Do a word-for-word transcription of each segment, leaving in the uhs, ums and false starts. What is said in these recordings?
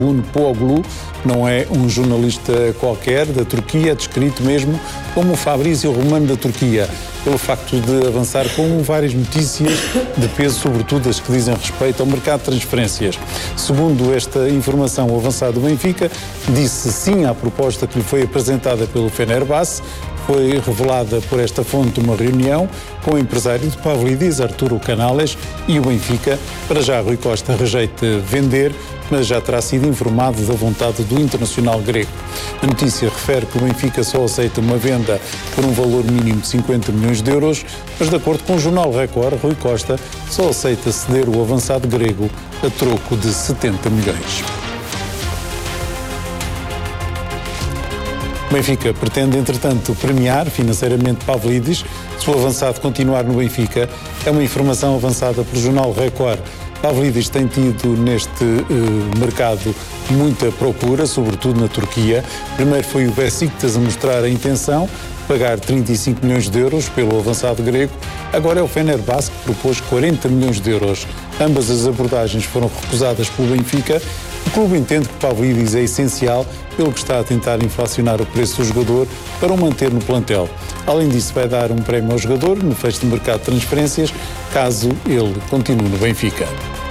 Poğlu não é um jornalista qualquer da Turquia, é descrito mesmo como o Fabrício Romano da Turquia, pelo facto de avançar com várias notícias de peso, sobretudo as que dizem respeito ao mercado de transferências. Segundo esta informação, o avançado do Benfica disse sim à proposta que lhe foi apresentada pelo Fenerbahçe. Foi revelada por esta fonte uma reunião com o empresário de Pavlidis, Arturo Canales, e o Benfica. Para já, Rui Costa rejeita vender, mas já terá sido informado da vontade do internacional grego. A notícia refere que o Benfica só aceita uma venda por um valor mínimo de cinquenta milhões de euros, mas de acordo com o jornal Record, Rui Costa só aceita ceder o avançado grego a troco de setenta milhões. O Benfica pretende, entretanto, premiar financeiramente Pavlidis se o avançado continuar no Benfica. É uma informação avançada pelo jornal Record. Pavlidis tem tido neste uh, mercado muita procura, sobretudo na Turquia. Primeiro foi o Beşiktaş a mostrar a intenção de pagar trinta e cinco milhões de euros pelo avançado grego. Agora é o Fenerbahçe que propôs quarenta milhões de euros. Ambas as abordagens foram recusadas pelo Benfica. O clube entende que Pavlidis é essencial, pelo que está a tentar inflacionar o preço do jogador para o manter no plantel. Além disso, vai dar um prémio ao jogador no fecho de mercado de transferências, caso ele continue no Benfica.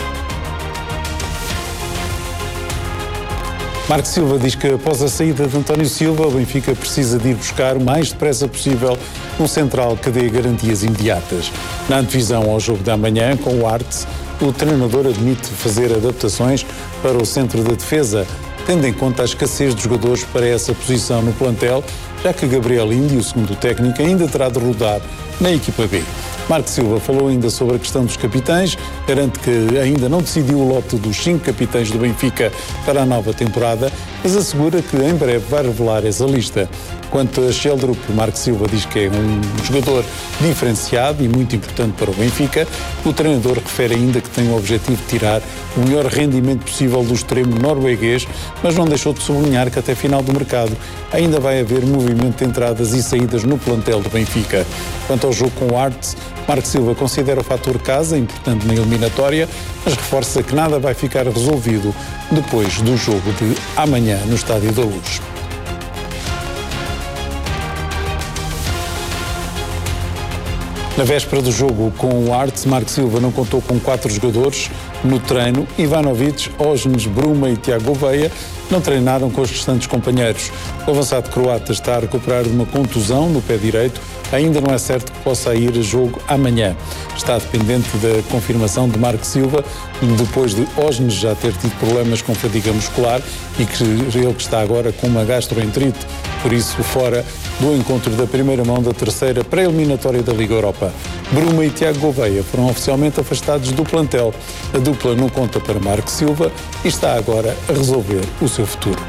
Marco Silva diz que após a saída de António Silva, o Benfica precisa de ir buscar o mais depressa possível um central que dê garantias imediatas. Na antevisão ao jogo da manhã, com o Arts, o treinador admite fazer adaptações para o centro da defesa, tendo em conta a escassez de jogadores para essa posição no plantel, já que Gabriel Indi, o segundo técnico, ainda terá de rodar na equipa B. Marco Silva falou ainda sobre a questão dos capitães, garante que ainda não decidiu o lote dos cinco capitães do Benfica para a nova temporada, mas assegura que em breve vai revelar essa lista. Quanto a Sheldrup, Marco Silva diz que é um jogador diferenciado e muito importante para o Benfica. O treinador refere ainda que tem o objetivo de tirar o melhor rendimento possível do extremo norueguês, mas não deixou de sublinhar que até final do mercado ainda vai haver movimento de entradas e saídas no plantel do Benfica. Quanto ao jogo com o Arts, Marco Silva considera o fator casa importante na eliminatória, mas reforça que nada vai ficar resolvido depois do jogo de amanhã no Estádio da Luz. Na véspera do jogo com o Arts, Marco Silva não contou com quatro jogadores no treino. Ivanovic, Osnes, Bruma e Tiago Gouveia não treinaram com os restantes companheiros. O avançado croata está a recuperar de uma contusão no pé direito. Ainda não é certo que possa ir a jogo amanhã. Está dependente da confirmação de Marco Silva, depois de Osnes já ter tido problemas com fadiga muscular e que ele que está agora com uma gastroenterite, por isso fora do encontro da primeira mão da terceira pré-eliminatória da Liga Europa. Bruma e Tiago Gouveia foram oficialmente afastados do plantel. A dupla não conta para Marco Silva e está agora a resolver o seu futuro.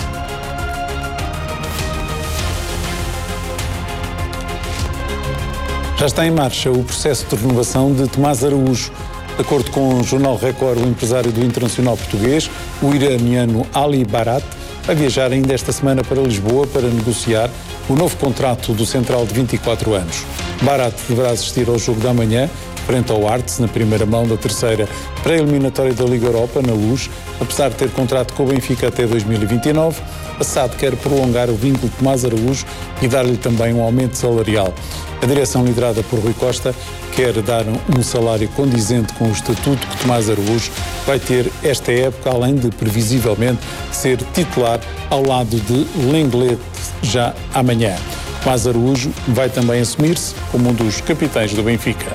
Já está em marcha o processo de renovação de Tomás Araújo. De acordo com o jornal Record, o empresário do Internacional português, o iraniano Ali Barat, vai viajar ainda esta semana para Lisboa para negociar o novo contrato do central de vinte e quatro anos. Barat deverá assistir ao jogo da manhã, frente ao Arts, na primeira mão da terceira pré-eliminatória da Liga Europa, na Luz. Apesar de ter contrato com o Benfica até dois mil e vinte e nove, a S A D quer prolongar o vínculo de Tomás Araújo e dar-lhe também um aumento salarial. A direção, liderada por Rui Costa, quer dar um salário condizente com o estatuto que Tomás Araújo vai ter esta época, além de, previsivelmente, ser titular ao lado de Lenglet já amanhã. Tomás Araújo vai também assumir-se como um dos capitães do Benfica.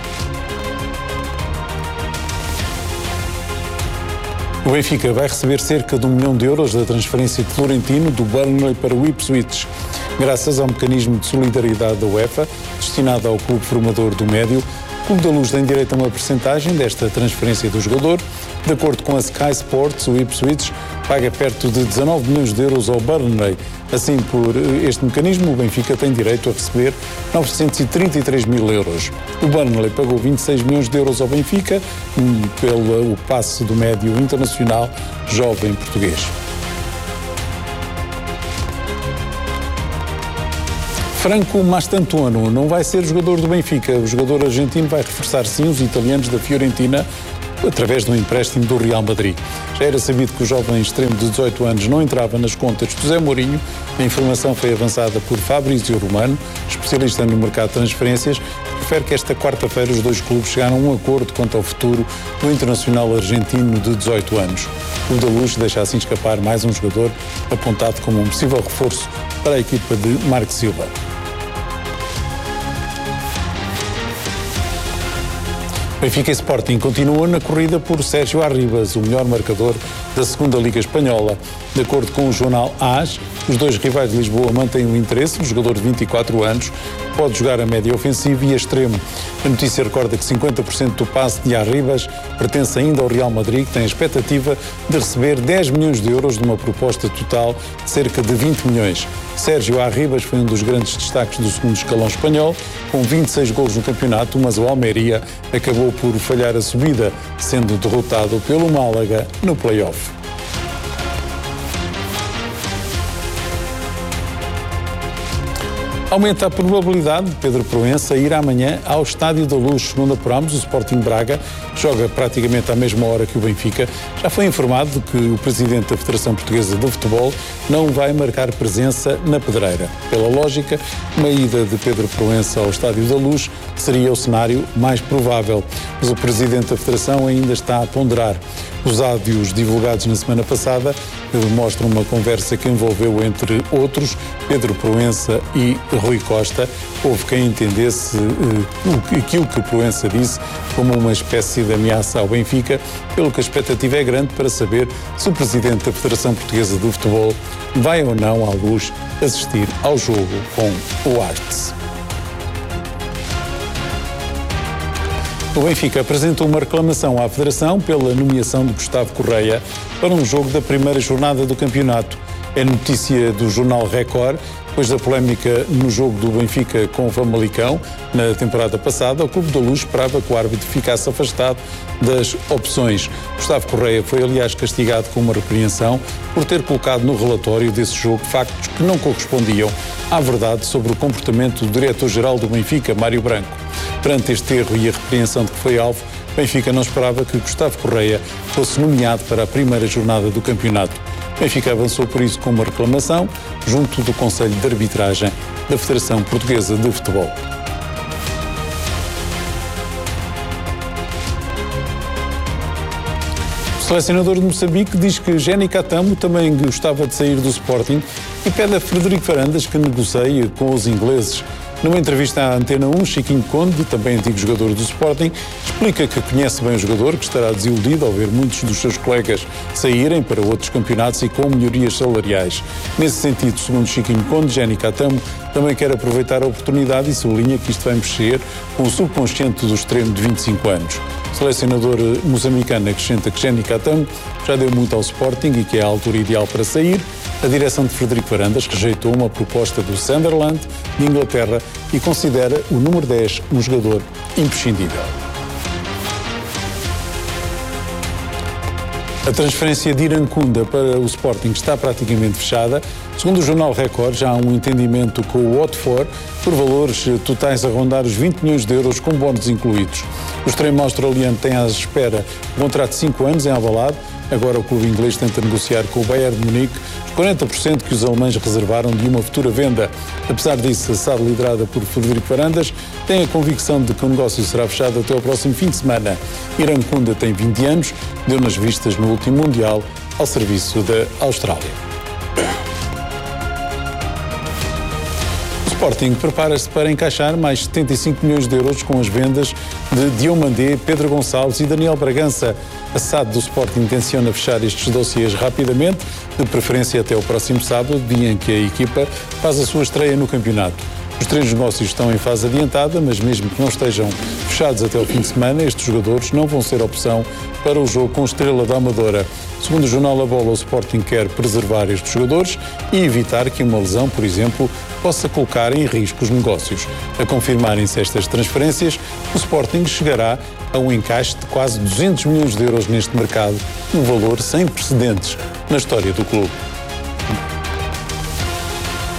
O Benfica vai receber cerca de um milhão de euros da transferência de Florentino do Burnley para o Ipswich, graças ao mecanismo de solidariedade da UEFA, destinado ao clube formador do médio. O Clube da Luz tem direito a uma percentagem desta transferência do jogador. De acordo com a Sky Sports, o Ipswich paga perto de dezanove milhões de euros ao Burnley. Assim, por este mecanismo, o Benfica tem direito a receber novecentos e trinta e três mil euros. O Burnley pagou vinte e seis milhões de euros ao Benfica pelo passe do médio internacional jovem português. Franco Mastantuono não vai ser jogador do Benfica. O jogador argentino vai reforçar sim os italianos da Fiorentina através do empréstimo do Real Madrid. Já era sabido que o jovem extremo de dezoito anos não entrava nas contas de José Mourinho. A informação foi avançada por Fabrício Romano, especialista no mercado de transferências, que refere que esta quarta-feira os dois clubes chegaram a um acordo quanto ao futuro do internacional argentino de dezoito anos. O da Luz deixa assim escapar mais um jogador apontado como um possível reforço para a equipa de Marco Silva. Benfica e Sporting continuam na corrida por Sérgio Arribas, o melhor marcador da segunda Liga Espanhola. De acordo com o jornal AS, os dois rivais de Lisboa mantêm o interesse. O jogador de vinte e quatro anos pode jogar a média ofensiva e a extremo. A notícia recorda que cinquenta por cento do passe de Arribas pertence ainda ao Real Madrid, que tem a expectativa de receber dez milhões de euros de uma proposta total de cerca de vinte milhões. Sérgio Arribas foi um dos grandes destaques do segundo escalão espanhol, com vinte e seis golos no campeonato, mas o Almeria acabou por falhar a subida, sendo derrotado pelo Málaga no play-off. Aumenta a probabilidade de Pedro Proença ir amanhã ao Estádio da Luz. Segundo apuramos, o Sporting Braga joga praticamente à mesma hora que o Benfica. Já foi informado de que o presidente da Federação Portuguesa de Futebol não vai marcar presença na Pedreira. Pela lógica, uma ida de Pedro Proença ao Estádio da Luz seria o cenário mais provável. Mas o presidente da Federação ainda está a ponderar. Os áudios divulgados na semana passada mostram uma conversa que envolveu, entre outros, Pedro Proença e Rui Costa. Houve quem entendesse uh, aquilo que Proença disse como uma espécie de ameaça ao Benfica, pelo que a expectativa é grande para saber se o presidente da Federação Portuguesa de Futebol vai ou não à Luz assistir ao jogo com o Artes. O Benfica apresentou uma reclamação à Federação pela nomeação de Gustavo Correia para um jogo da primeira jornada do campeonato. É notícia do jornal Record, depois da polémica no jogo do Benfica com o Famalicão, na temporada passada, o Clube da Luz esperava que o árbitro ficasse afastado das opções. Gustavo Correia foi, aliás, castigado com uma repreensão por ter colocado no relatório desse jogo factos que não correspondiam à verdade sobre o comportamento do diretor-geral do Benfica, Mário Branco. Perante este erro e a repreensão de que foi alvo, Benfica não esperava que Gustavo Correia fosse nomeado para a primeira jornada do campeonato. Benfica avançou por isso com uma reclamação junto do Conselho de Arbitragem da Federação Portuguesa de Futebol. O selecionador de Moçambique diz que Jenny Catamo também gostava de sair do Sporting e pede a Frederico Varandas que negocie com os ingleses. Numa entrevista à Antena um, Chiquinho Conde, também antigo jogador do Sporting, explica que conhece bem o jogador, que estará desiludido ao ver muitos dos seus colegas saírem para outros campeonatos e com melhorias salariais. Nesse sentido, segundo Chiquinho Conde, Jenny Catamo também quer aproveitar a oportunidade e sublinha que isto vai mexer com o subconsciente do extremo de vinte e cinco anos. O selecionador moçambicano acrescenta que Jenny Catamo já deu muito ao Sporting e que é a altura ideal para sair. A direção de Frederico Varandas rejeitou uma proposta do Sunderland, de Inglaterra, e considera o número dez um jogador imprescindível. A transferência de Irankunda para o Sporting está praticamente fechada. Segundo o jornal Record, já há um entendimento com o Watford por valores totais a rondar os vinte milhões de euros com bónus incluídos. O extremo australiano tem à espera um contrato de cinco anos em Alvalade. Agora o clube inglês tenta negociar com o Bayern de Munique os quarenta por cento que os alemães reservaram de uma futura venda. Apesar disso, a S A D, liderada por Frederico Varandas, tem a convicção de que o negócio será fechado até ao próximo fim de semana. Irankunda tem vinte anos, deu nas vistas no último Mundial ao serviço da Austrália. O Sporting prepara-se para encaixar mais setenta e cinco milhões de euros com as vendas de Diomandé, Pedro Gonçalves e Daniel Bragança. A S A D do Sporting intenciona fechar estes dossiês rapidamente, de preferência até o próximo sábado, dia em que a equipa faz a sua estreia no campeonato. Os três negócios estão em fase adiantada, mas mesmo que não estejam fechados até o fim de semana, estes jogadores não vão ser opção para o jogo com Estrela da Amadora. Segundo o jornal A Bola, o Sporting quer preservar estes jogadores e evitar que uma lesão, por exemplo, possa colocar em risco os negócios. A confirmarem-se estas transferências, o Sporting chegará a um encaixe de quase duzentos milhões de euros neste mercado, um valor sem precedentes na história do clube.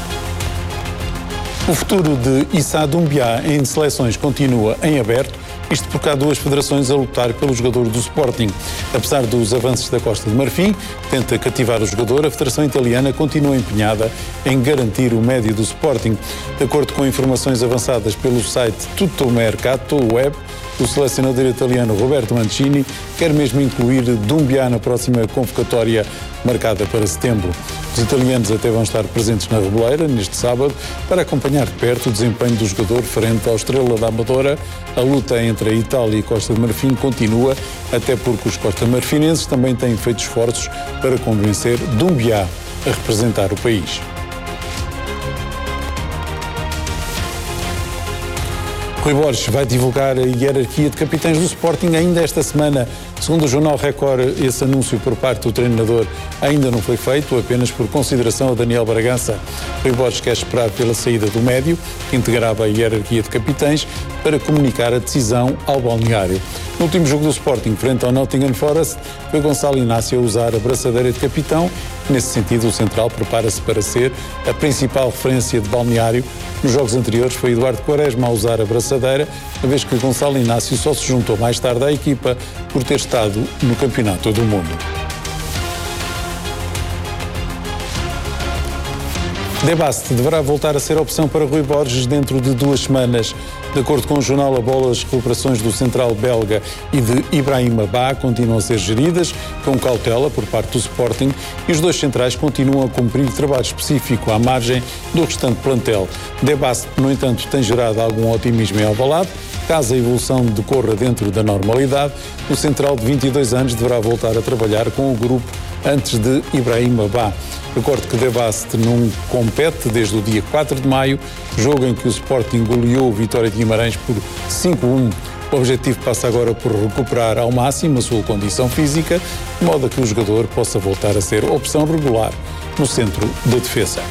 O futuro de Issa Doumbia em seleções continua em aberto. Isto porque há duas federações a lutar pelo jogador do Sporting. Apesar dos avanços da Costa de Marfim, tenta cativar o jogador, a Federação Italiana continua empenhada em garantir o médio do Sporting. De acordo com informações avançadas pelo site Tuttomercato Web, o selecionador italiano Roberto Mancini quer mesmo incluir Doumbia na próxima convocatória marcada para setembro. Os italianos até vão estar presentes na Reboleira neste sábado para acompanhar de perto o desempenho do jogador frente ao Estrela da Amadora. A luta entre a Itália e Costa de Marfim continua, até porque os costa-marfinenses também têm feito esforços para convencer Doumbia a representar o país. Rui Borges vai divulgar a hierarquia de capitães do Sporting ainda esta semana. Segundo o jornal Record, esse anúncio por parte do treinador ainda não foi feito, apenas por consideração a Daniel Bragança. Rui Borges quer esperar pela saída do médio, que integrava a hierarquia de capitães, para comunicar a decisão ao balneário. No último jogo do Sporting, frente ao Nottingham Forest, foi Gonçalo Inácio a usar a braçadeira de capitão. Nesse sentido, o central prepara-se para ser a principal referência de balneário. Nos jogos anteriores foi Eduardo Quaresma a usar a braçadeira, uma vez que Gonçalo Inácio só se juntou mais tarde à equipa por ter estado no Campeonato do Mundo. De Bast deverá voltar a ser opção para Rui Borges dentro de duas semanas. De acordo com o jornal A Bola, as recuperações do central belga e de Ibrahima Ba continuam a ser geridas com cautela por parte do Sporting e os dois centrais continuam a cumprir trabalho específico à margem do restante plantel. De Bast, no entanto, tem gerado algum otimismo em Alvalade. Caso a evolução decorra dentro da normalidade, o central de vinte e dois anos deverá voltar a trabalhar com o grupo antes de Ibrahima Ba. Recordo que De Bast não compete desde o dia quatro de maio, jogo em que o Sporting goleou o Vitória de Guimarães por cinco a um. O objetivo passa agora por recuperar ao máximo a sua condição física, de modo a que o jogador possa voltar a ser opção regular no centro da defesa.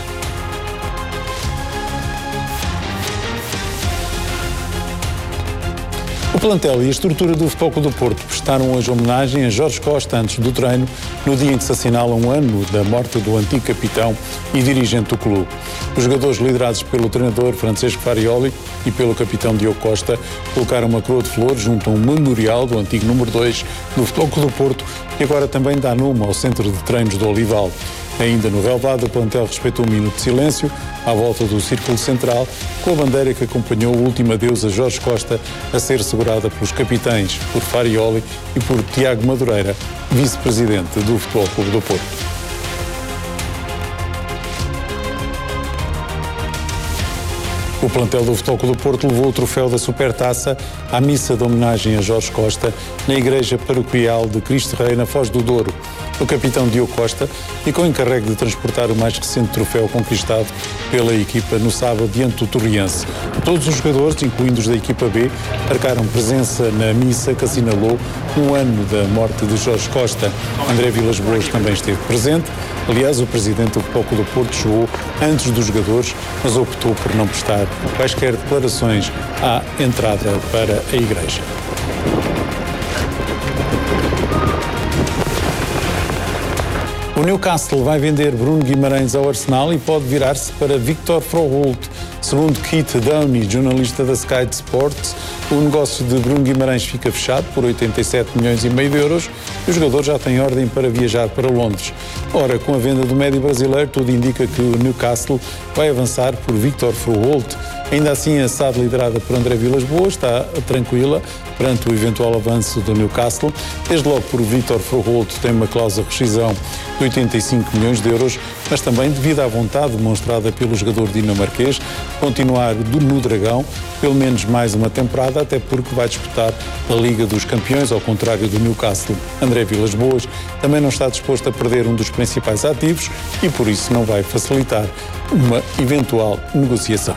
O plantel e a estrutura do Futebol Clube do Porto prestaram hoje homenagem a Jorge Costa antes do treino, no dia em que se assinala um ano da morte do antigo capitão e dirigente do clube. Os jogadores liderados pelo treinador Francesco Farioli e pelo capitão Diogo Costa colocaram uma coroa de flores junto a um memorial do antigo número dois do Futebol Clube do Porto, que agora também dá nome ao centro de treinos do Olival. Ainda no relvado, o plantel respeitou um minuto de silêncio à volta do círculo central, com a bandeira que acompanhou o último adeus a Jorge Costa, a ser segurada pelos capitães, por Farioli e por Tiago Madureira, vice-presidente do Futebol Clube do Porto. O plantel do Futebol Clube do Porto levou o troféu da Supertaça à missa de homenagem a Jorge Costa na Igreja Paroquial de Cristo Rei, na Foz do Douro. O capitão Diogo Costa ficou encarregue de transportar o mais recente troféu conquistado pela equipa no sábado diante do Torriense. Todos os jogadores, incluindo os da equipa B, marcaram presença na missa que assinalou um ano da morte de Jorge Costa. André Vilas Boas também esteve presente. Aliás, o presidente do Futebol Clube do Porto chegou antes dos jogadores, mas optou por não prestar quaisquer declarações à entrada para a igreja. O Newcastle vai vender Bruno Guimarães ao Arsenal e pode virar-se para Victor Froholt. Segundo Keith Downey, jornalista da Sky Sports, o negócio de Bruno Guimarães fica fechado por oitenta e sete milhões e meio de euros e o jogador já tem ordem para viajar para Londres. Ora, com a venda do médio brasileiro, tudo indica que o Newcastle vai avançar por Victor Froholt. Ainda assim, a S A D, liderada por André Vilas Boas, está tranquila perante o eventual avanço do Newcastle. Desde logo por Victor Froholt tem uma cláusula de rescisão de oitenta e cinco milhões de euros, mas também devido à vontade demonstrada pelo jogador dinamarquês continuar no Dragão pelo menos mais uma temporada, até porque vai disputar a Liga dos Campeões, ao contrário do Newcastle. André Vilas Boas também não está disposto a perder um dos principais ativos e por isso não vai facilitar uma eventual negociação.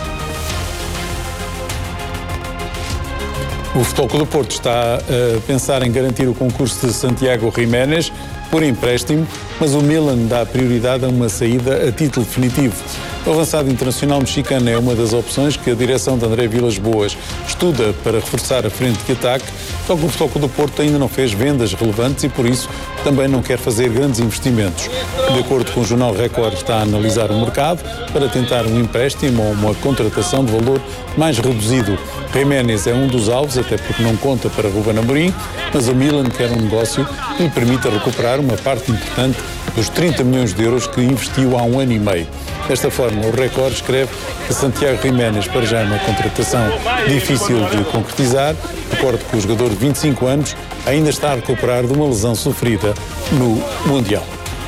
O Futebol Clube do Porto está a pensar em garantir o concurso de Santiago Jiménez por empréstimo, mas o Milan dá prioridade a uma saída a título definitivo. O avançado internacional mexicano é uma das opções que a direção de André Vilas Boas estuda para reforçar a frente de ataque, só que o Futebol Clube do Porto ainda não fez vendas relevantes e por isso também não quer fazer grandes investimentos. De acordo com o jornal Record, está a analisar o mercado para tentar um empréstimo ou uma contratação de valor mais reduzido. Jiménez é um dos alvos, até porque não conta para Ruben Amorim, mas o Milan quer um negócio que lhe permita recuperar uma parte importante dos trinta milhões de euros que investiu há um ano e meio. Desta forma, o Record escreve que Santiago Jiménez para já é uma contratação difícil de concretizar. Recordo que o jogador de vinte e cinco anos ainda está a recuperar de uma lesão sofrida no Mundial.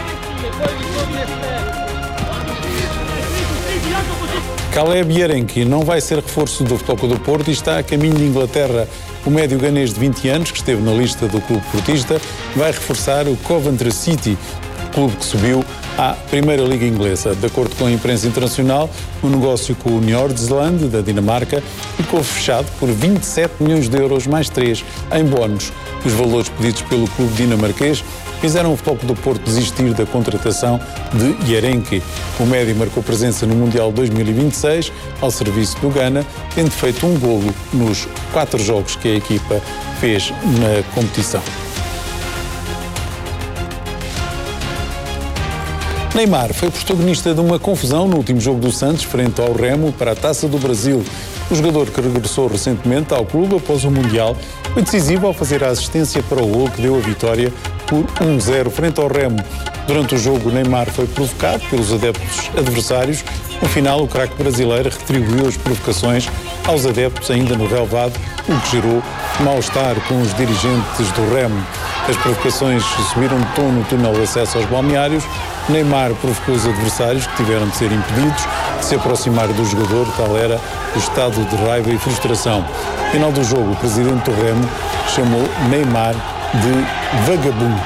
Caleb Yarenki não vai ser reforço do Futebol Clube do Porto e está a caminho de Inglaterra. O médio ganês de vinte anos, que esteve na lista do clube portista, vai reforçar o Coventry City, clube que subiu à Primeira Liga Inglesa. De acordo com a imprensa internacional, o negócio com o Nordsjælland, da Dinamarca, ficou fechado por vinte e sete milhões de euros mais três em bónus. Os valores pedidos pelo clube dinamarquês fizeram o Futebol Clube do Porto desistir da contratação de Yarenki. O médio marcou presença no Mundial dois mil e vinte e seis ao serviço do Ghana, tendo feito um golo nos quatro jogos que a equipa fez na competição. Neymar foi protagonista de uma confusão no último jogo do Santos frente ao Remo para a Taça do Brasil. O jogador, que regressou recentemente ao clube após o Mundial, foi decisivo ao fazer a assistência para o gol que deu a vitória por um a zero frente ao Remo. Durante o jogo, Neymar foi provocado pelos adeptos adversários. No final, o craque brasileiro retribuiu as provocações aos adeptos ainda no relvado, o que gerou mal-estar com os dirigentes do Remo. As provocações subiram de tom no túnel de acesso aos balneários. Neymar provocou os adversários, que tiveram de ser impedidos de se aproximar do jogador, tal era o estado de raiva e frustração. No final do jogo, o presidente do Remo chamou Neymar de vagabundo.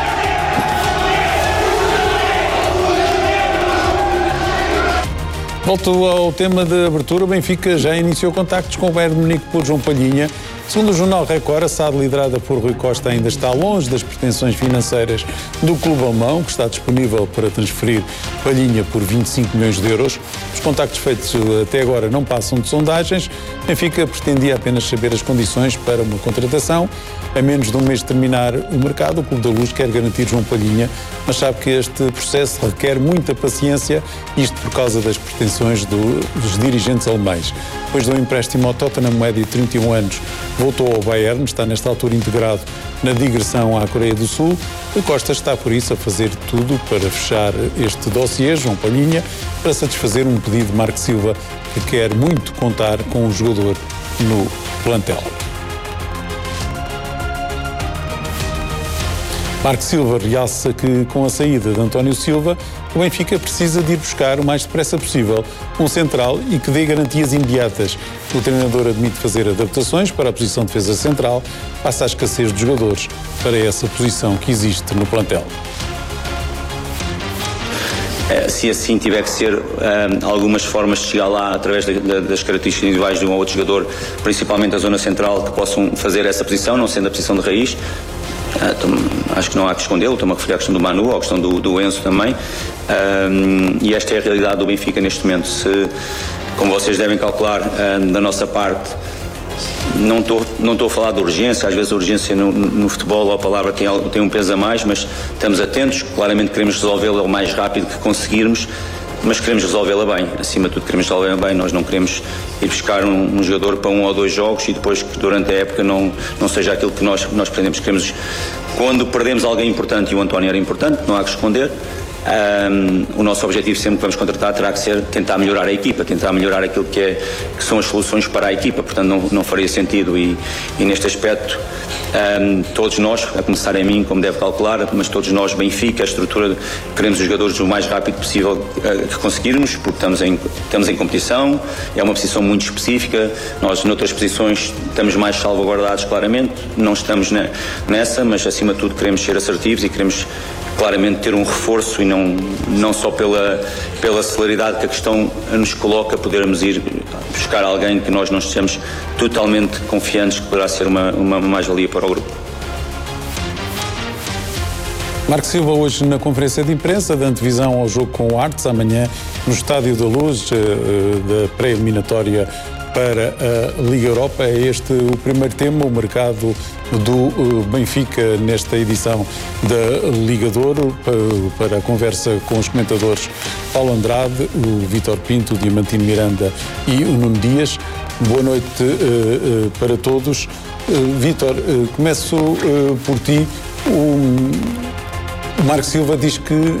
Volto ao tema de abertura. O Benfica já iniciou contactos com o Bayern de Munique por João Palhinha. Segundo o jornal Record, a S A D, liderada por Rui Costa, ainda está longe das pretensões financeiras do clube alemão, que está disponível para transferir Palhinha por vinte e cinco milhões de euros. Os contactos feitos até agora não passam de sondagens. Benfica pretendia apenas saber as condições para uma contratação. A menos de um mês de terminar o mercado, o Clube da Luz quer garantir João Palhinha, mas sabe que este processo requer muita paciência, isto por causa das pretensões do, dos dirigentes alemães. Depois do empréstimo ao Tottenham, médio de trinta e um anos, voltou ao Bayern, está nesta altura integrado na digressão à Coreia do Sul. O Costa está, por isso, a fazer tudo para fechar este dossiê, João Palhinha, para satisfazer um pedido de Marco Silva, que quer muito contar com o jogador no plantel. Marco Silva realça que, com a saída de António Silva, o Benfica precisa de ir buscar o mais depressa possível um central e que dê garantias imediatas. O treinador admite fazer adaptações para a posição de defesa central, passa a escassez de jogadores para essa posição que existe no plantel. Se assim tiver que ser, um, algumas formas de chegar lá através de, de, das características individuais de um ou outro jogador, principalmente a zona central, que possam fazer essa posição, não sendo a posição de raiz. Uh, tô, acho que não há que escondê-lo. Estou-me a referir à questão do Manu, à questão do, do Enzo também, um, e esta é a realidade do Benfica neste momento. Se, como vocês devem calcular, um, da nossa parte, não estou não estou a falar de urgência. Às vezes a urgência no, no futebol, a palavra tem, tem um peso a mais, mas estamos atentos, claramente queremos resolvê-la o mais rápido que conseguirmos, mas queremos resolvê-la bem. Acima de tudo, queremos resolvê-la bem. Nós não queremos ir buscar um, um jogador para um ou dois jogos e depois que durante a época não, não seja aquilo que nós, nós pretendemos. Queremos, quando perdemos alguém importante, e o António era importante, não há que esconder, um, o nosso objetivo sempre que vamos contratar terá que ser tentar melhorar a equipa, tentar melhorar aquilo que, é, que são as soluções para a equipa. Portanto, não, não faria sentido e, e neste aspecto, Um, todos nós, a começar em mim, como deve calcular, mas todos nós, Benfica, a estrutura, queremos os jogadores o mais rápido possível uh, que conseguirmos, porque estamos em, estamos em competição, é uma posição muito específica. Nós, noutras posições, estamos mais salvaguardados, claramente, não estamos na, nessa, mas acima de tudo queremos ser assertivos e queremos claramente ter um reforço e não, não só pela, pela celeridade que a questão nos coloca, podermos ir buscar alguém que nós não estejamos totalmente confiantes que poderá ser uma, uma mais-valia para o grupo. Marco Silva hoje na conferência de imprensa, dando visão ao jogo com o Artes, amanhã no Estádio da Luz, da pré-eliminatória para a Liga Europa. É este o primeiro tema, o mercado do Benfica nesta edição da Liga de Ouro. Para a conversa com os comentadores Paulo Andrade, o Vítor Pinto, o Diamantino Miranda e o Nuno Dias. Boa noite uh, uh, para todos. Uh, Vítor, uh, começo uh, por ti. O, o Marco Silva diz que